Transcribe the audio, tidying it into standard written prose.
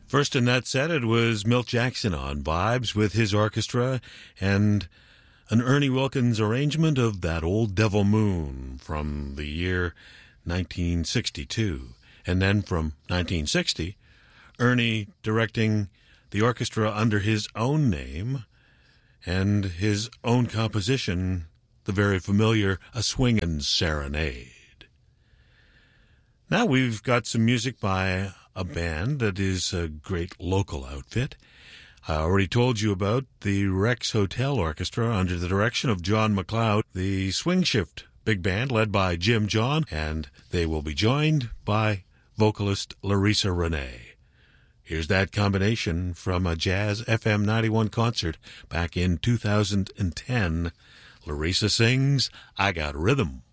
First in that set, it was Milt Jackson on Vibes with his orchestra and an Ernie Wilkins arrangement of That Old Devil Moon from the year 1962. And then from 1960, Ernie directing the orchestra under his own name and his own composition, the very familiar A Swingin' Serenade. Now we've got some music by a band that is a great local outfit. I already told you about the Rex Hotel Orchestra under the direction of John McLeod, the Swing Shift Big Band led by Jim John, and they will be joined by vocalist Larissa Renee. Here's that combination from a Jazz FM 91 concert back in 2010. Larissa sings, I Got Rhythm.